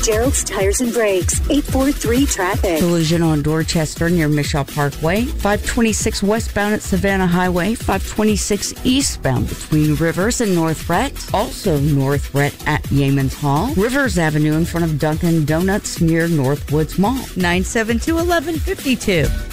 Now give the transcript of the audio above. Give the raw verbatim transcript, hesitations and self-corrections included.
Gerald's Tires and Brakes, eight four three traffic. Collision on Dorchester near Mishaw Parkway, five twenty-six westbound at Savannah Highway, five twenty-six eastbound between Rivers and North Rhett. Also North Rhett at Yeamans Hall. Rivers Avenue in front of Dunkin' Donuts near Northwoods Mall. nine seven two, one one five two.